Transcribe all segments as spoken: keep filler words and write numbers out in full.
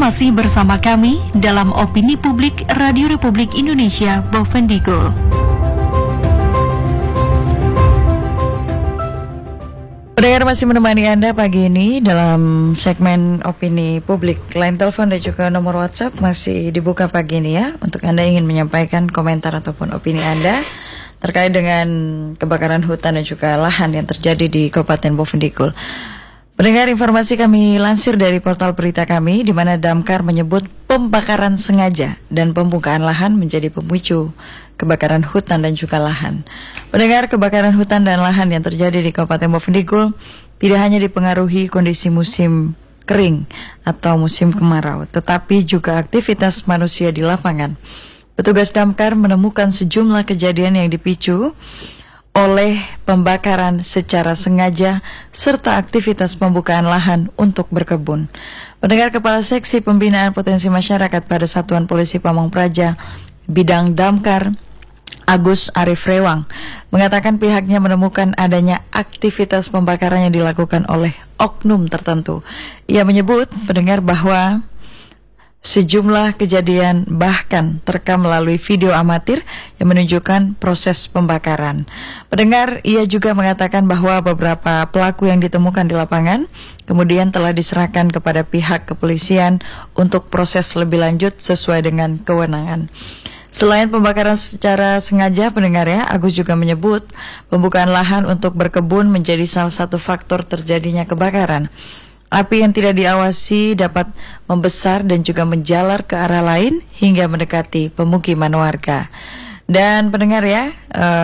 masih bersama kami dalam Opini Publik Radio Republik Indonesia Bovendigul. Pendengar masih menemani Anda pagi ini dalam segmen Opini Publik. Line telepon dan juga nomor WhatsApp masih dibuka pagi ini ya, untuk Anda ingin menyampaikan komentar ataupun opini Anda terkait dengan kebakaran hutan dan juga lahan yang terjadi di Kabupaten Bovendigul. Pendengar, informasi kami lansir dari portal berita kami, di mana Damkar menyebut pembakaran sengaja dan pembukaan lahan menjadi pemicu kebakaran hutan dan juga lahan. Pendengar, kebakaran hutan dan lahan yang terjadi di Kabupaten Bovendigul tidak hanya dipengaruhi kondisi musim kering atau musim kemarau, tetapi juga aktivitas manusia di lapangan. Petugas Damkar menemukan sejumlah kejadian yang dipicu oleh pembakaran secara sengaja serta aktivitas pembukaan lahan untuk berkebun. Pendengar, Kepala Seksi Pembinaan Potensi Masyarakat pada Satuan Polisi Pamong Praja Bidang Damkar, Agus Arif Rewang, mengatakan pihaknya menemukan adanya aktivitas pembakaran yang dilakukan oleh oknum tertentu. Ia menyebut, pendengar, bahwa sejumlah kejadian bahkan terekam melalui video amatir yang menunjukkan proses pembakaran. Pendengar, ia juga mengatakan bahwa beberapa pelaku yang ditemukan di lapangan kemudian telah diserahkan kepada pihak kepolisian untuk proses lebih lanjut sesuai dengan kewenangan. Selain pembakaran secara sengaja, pendengar ya, Agus juga menyebut pembukaan lahan untuk berkebun menjadi salah satu faktor terjadinya kebakaran. Api yang tidak diawasi dapat membesar dan juga menjalar ke arah lain hingga mendekati pemukiman warga. Dan pendengar ya,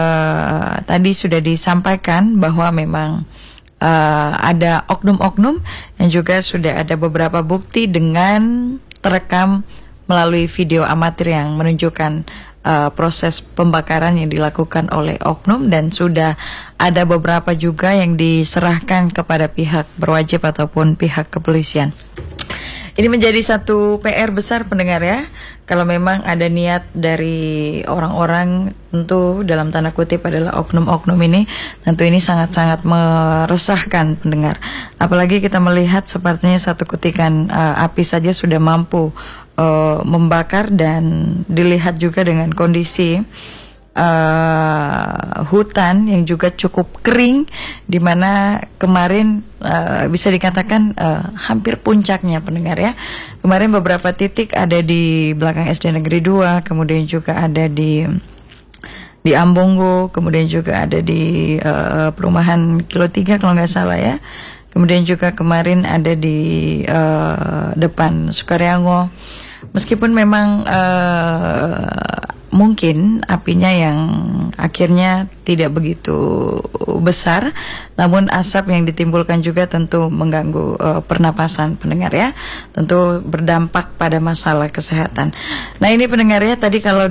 uh, tadi sudah disampaikan bahwa memang uh, ada oknum-oknum yang juga sudah ada beberapa bukti dengan terekam melalui video amatir yang menunjukkan Uh, proses pembakaran yang dilakukan oleh oknum, dan sudah ada beberapa juga yang diserahkan kepada pihak berwajib ataupun pihak kepolisian. Ini menjadi satu P R besar, pendengar ya, kalau memang ada niat dari orang-orang, tentu dalam tanda kutip adalah oknum-oknum ini, tentu ini sangat-sangat meresahkan, pendengar. Apalagi kita melihat sepertinya satu ketikan uh, api saja sudah mampu Uh, membakar, dan dilihat juga dengan kondisi uh, hutan yang juga cukup kering, di mana kemarin uh, bisa dikatakan uh, hampir puncaknya, pendengar ya. Kemarin beberapa titik ada di belakang S D Negeri dua, kemudian juga ada di di Ambongo, kemudian juga ada di uh, perumahan Kilo tiga kalau nggak salah ya. Kemudian juga kemarin ada di uh, depan Sukaryango. Meskipun memang uh, mungkin apinya yang akhirnya tidak begitu besar, namun asap yang ditimbulkan juga tentu mengganggu uh, pernapasan, pendengar ya. Tentu berdampak pada masalah kesehatan. Nah ini, pendengar ya, tadi kalau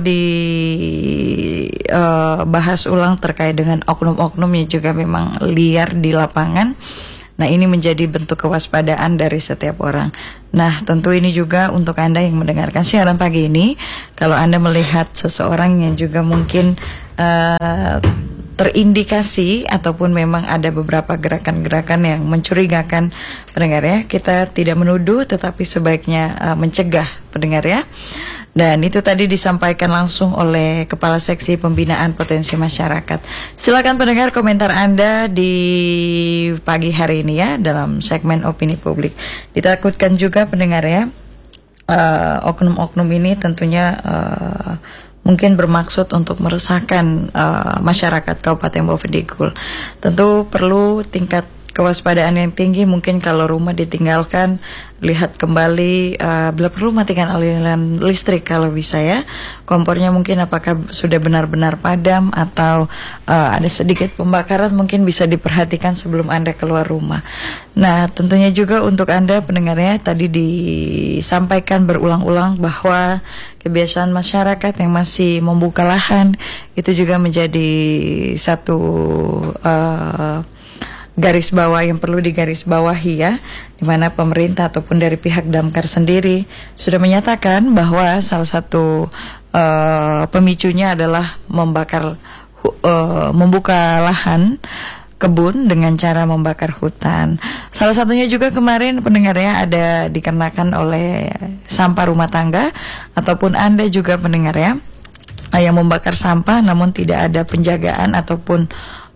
dibahas uh, ulang terkait dengan oknum-oknum yang juga memang liar di lapangan. Nah ini menjadi bentuk kewaspadaan dari setiap orang. Nah tentu ini juga untuk Anda yang mendengarkan siaran pagi ini, kalau Anda melihat seseorang yang juga mungkin uh, terindikasi ataupun memang ada beberapa gerakan-gerakan yang mencurigakan, pendengar ya, kita tidak menuduh tetapi sebaiknya uh, mencegah, pendengar ya. Dan itu tadi disampaikan langsung oleh Kepala Seksi Pembinaan Potensi Masyarakat. Silakan pendengar komentar Anda di pagi hari ini ya, dalam segmen Opini Publik. Ditakutkan juga, pendengar ya, uh, oknum-oknum ini tentunya uh, mungkin bermaksud untuk meresahkan uh, masyarakat Kabupaten Bovendigul. Tentu perlu tingkat kewaspadaan yang tinggi. Mungkin kalau rumah ditinggalkan, lihat kembali, uh, bila perlu matikan aliran listrik kalau bisa ya. Kompornya mungkin apakah sudah benar-benar padam atau uh, ada sedikit pembakaran, mungkin bisa diperhatikan sebelum Anda keluar rumah. Nah tentunya juga untuk Anda pendengarnya, tadi disampaikan berulang-ulang bahwa kebiasaan masyarakat yang masih membuka lahan itu juga menjadi satu uh, garis bawah yang perlu digarisbawahi ya, di mana pemerintah ataupun dari pihak Damkar sendiri sudah menyatakan bahwa salah satu uh, pemicunya adalah membakar uh, membuka lahan kebun dengan cara membakar hutan. Salah satunya juga kemarin pendengar ya ada dikenakan oleh sampah rumah tangga, ataupun Anda juga pendengar ya yang membakar sampah namun tidak ada penjagaan ataupun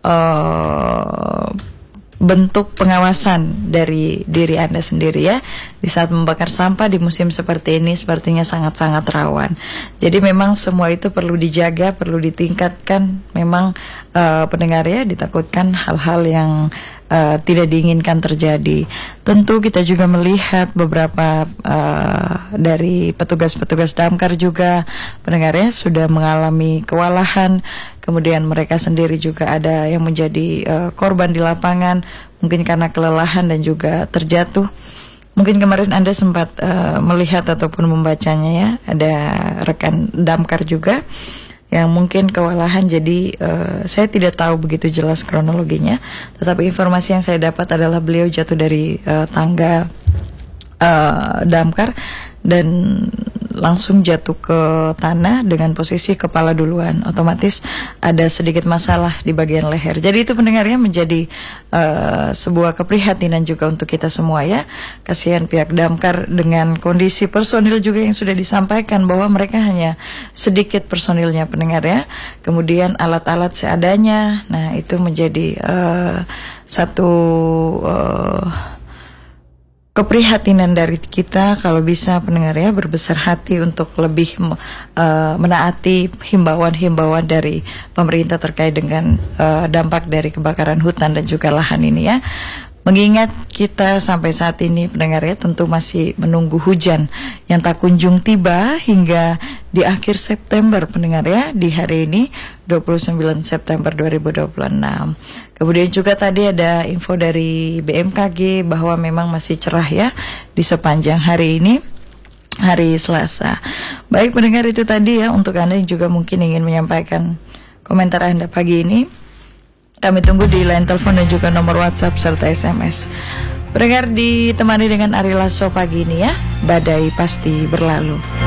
uh, bentuk pengawasan dari diri Anda sendiri ya. Di saat membakar sampah di musim seperti ini sepertinya sangat-sangat rawan. Jadi memang semua itu perlu dijaga, perlu ditingkatkan. Memang uh, pendengar ya, ditakutkan hal-hal yang uh, tidak diinginkan terjadi. Tentu kita juga melihat beberapa uh, dari petugas-petugas damkar juga pendengar ya sudah mengalami kewalahan. Kemudian mereka sendiri juga ada yang menjadi uh, korban di lapangan, mungkin karena kelelahan dan juga terjatuh. Mungkin kemarin Anda sempat uh, melihat ataupun membacanya ya, ada rekan damkar juga yang mungkin kewalahan. Jadi uh, saya tidak tahu begitu jelas kronologinya, tetapi informasi yang saya dapat adalah beliau jatuh dari uh, tangga uh, damkar dan langsung jatuh ke tanah dengan posisi kepala duluan. Otomatis ada sedikit masalah di bagian leher. Jadi itu pendengarnya menjadi uh, sebuah keprihatinan juga untuk kita semua ya. Kasihan pihak damkar dengan kondisi personil juga yang sudah disampaikan bahwa mereka hanya sedikit personilnya pendengar ya. Kemudian alat-alat seadanya. Nah itu menjadi uh, satu Uh, keprihatinan dari kita kalau bisa pendengar ya berbesar hati untuk lebih uh, menaati himbauan-himbauan dari pemerintah terkait dengan uh, dampak dari kebakaran hutan dan juga lahan ini ya. Mengingat kita sampai saat ini pendengar ya tentu masih menunggu hujan yang tak kunjung tiba hingga di akhir September pendengar ya, di hari ini dua puluh sembilan September dua ribu dua puluh enam. Kemudian juga tadi ada info dari B M K G bahwa memang masih cerah ya di sepanjang hari ini, hari Selasa. Baik pendengar, itu tadi ya untuk Anda yang juga mungkin ingin menyampaikan komentar Anda pagi ini. Kami tunggu di line telepon dan juga nomor WhatsApp serta S M S. Pendengar ditemani dengan Ari Lasso pagi ini ya, badai pasti berlalu.